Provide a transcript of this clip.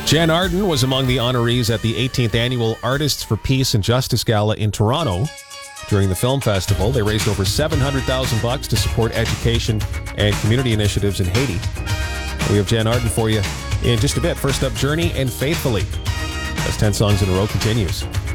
Jan Arden was among the honorees at the 18th Annual Artists for Peace and Justice Gala in Toronto. During the film festival, they raised over $700,000 to support education and community initiatives in Haiti. We have Jan Arden for you in just a bit. First up, Journey and Faithfully. As 10 songs in a row continues.